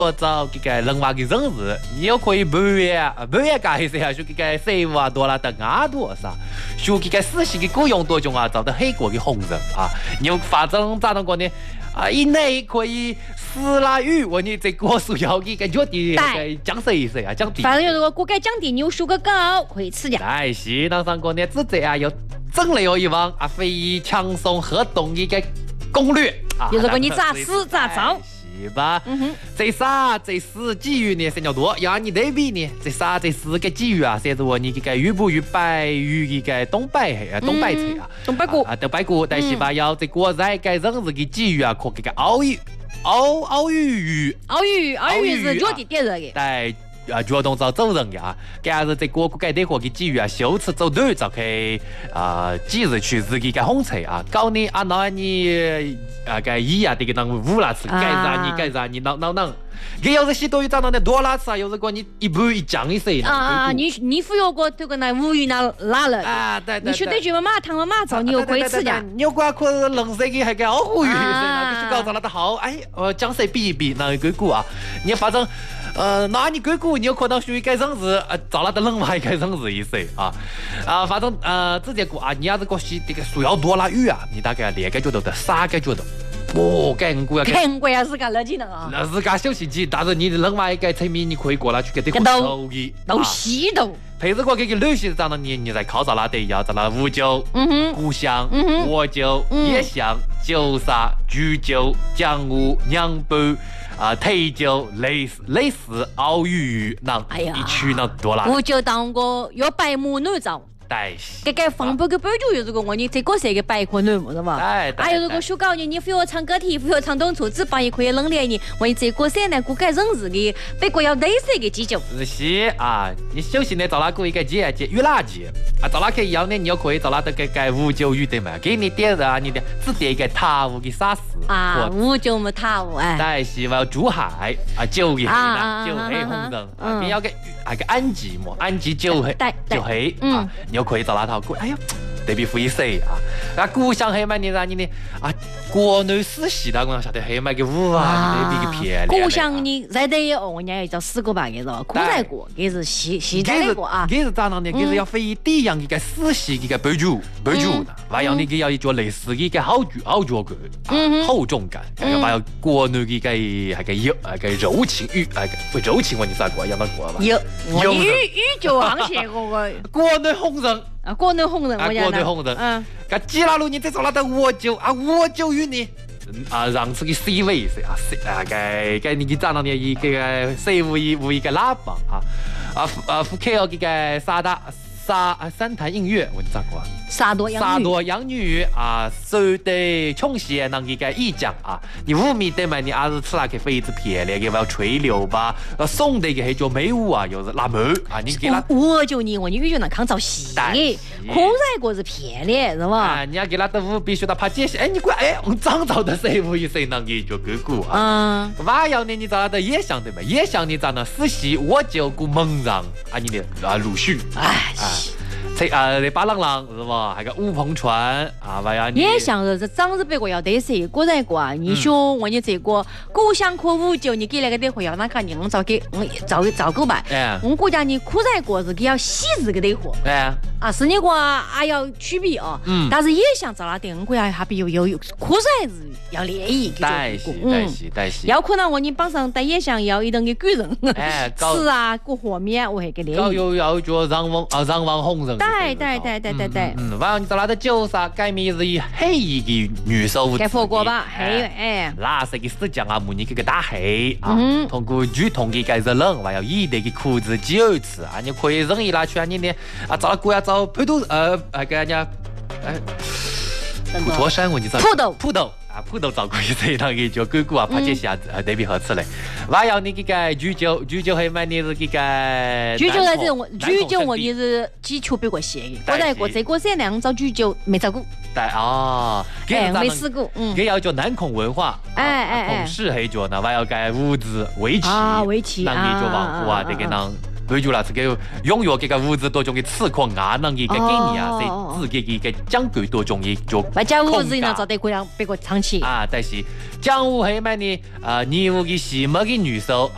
找这个人话的生日，你又可以半夜干一些，说这个师傅啊多了的牙多啥，说这个死死的雇佣多种啊，找到黑国的红人啊，你反正咋能讲呢？啊，以内可以撕拉鱼，我你这个需要这个脚底降低一些啊，降低。 反正如果锅盖降低，牛数个高可以吃掉。 哎，是那上个呢，这这啊有整了一网啊，非强松河东一个攻略啊， 就是说你咋死咋着。 是吧？这三这四鲫鱼呢，谁叫多？要你对比呢，这三这四个鲫鱼啊，写着我你这个鱼不鱼白鱼一个东北菜啊，东北骨啊，东北骨，但是吧，要这个在个人这个鲫鱼啊，可这个熬鱼是脚底点热的。 对。啊，脚动找走人呀，假如这锅锅盖得火给鲫鱼啊，修吃走短就可以几日去自己个红菜啊，搞你啊那你个鱼啊，这个当乌拉吃，盖啥你啷，给要是许多鱼长到那多拉吃啊，有时候你一盘一酱一些你忽悠过这个那乌鱼那拉了啊，对， 你去对句嘛汤了嘛糟，你又可以吃的， 你管可冷水给还给熬糊鱼，那就搞成了的好，哎，江水比一比那个骨啊，你反正。那你鬼谷你有可能属于改生日，找了的人嘛改生日一些反正直接过啊，你要是过是这个需要多拉鱼啊，你大概2个脚头的3个脚头，改五个要是干了技能啊， 那是干休息机，但是你另外一个层面你可以过来去给这个手艺都稀豆。 配置过这个旅行长的你在靠啥拉得要在那五酒、古香、活酒、野香、酒杀、焗酒、酱乌、酿杯。退酒、类似熬鱼，那一区那多啦。 我就当个要白木女照。这个放不个半句，如果我你这个是一个白可能，是吧？还有如果说搞你非要唱歌题，非要唱东楚，只帮一可以冷脸你，我你这个现在骨改人日的，别个要类似的基酒。 是啊，你首先呢，找那个一个节鱼垃圾啊，找那个一样呢，你要可以找那个五酒鱼的嘛，给你点啊，你的只点一个塔乌给杀死啊，五酒么塔乌哎。 对，是要猪海啊，酒黑啦，酒黑红人啊，你要个安吉么，安吉酒黑啊。可以找那套过，哎呦，对比会谁啊？故乡黑买你让你呢国内死系的，我晓得黑买个5啊，对比个漂亮。 故乡你在这有，我家也叫4个吧，给着苦在过，给是西在过啊。 给是咋样呢？给是要非底样一个死系一个白酒的，还要你给要一个类似的一个好脚感，厚重感，还有国内的个柔情柔情我你咋过？养到过吧？ 有鱼就行些个国内红人。 国内红人， 国内红人，基拉路你再找那的我酒鱼呢？让这个 C 位是该你给找到的一个 C 无一个喇叭福克尔这个三潭映月，我咋过？ 沙多养女收的穷些那个一讲你5米的嘛，你还是吃那个非常漂亮的，要吹牛吧，送的一个叫美舞又是腊梅你给他我就你语就那抗造戏，可在过是漂亮是吧？ 你要给他的舞必须得怕解析，你管我长照的谁无一谁那个就个股晚上呢，你找他的夜香对吧？夜香你找那死戏我就顾猛让你的鲁迅那巴郎郎是吧？还有乌篷船也像是长日别个要得谁，果然过你说我你这个故乡可无酒，你给那个得会要那看你我找给照顾吧。我们国家你苦在过是给要细致个得货。是你个还要区别但是也想找那点我国还比有苦在是要联谊。 但是要可能我你绑上带也想要一顿给贵人吃过和面我会给联谊。 要叫让网红人。 对。 完了你找那的酒啥改名是以黑一个女手开火锅吧，黑那是个死酱母你给个打黑通过剧通给改热冷，还要以那个裤子酒吃你可以扔一拿去你呢找了锅要找普陀给人家普陀山我你知道普陀照顾一些那个叫狗狗怕这些对比好吃嘞。还要你这个居酒还买你是这个居酒我你是基础比较些的，我在过这个3两找居酒没找过。 没试过。 给要叫南孔文化，孔氏黑脚呢，还要改物资围棋，那你就往户这个能。对住了，这个拥有这个物质多种的刺控能给你谁自己个讲究多种的就。 把家物质呢找得别个长期但是讲务黑买呢，你有个什么的女手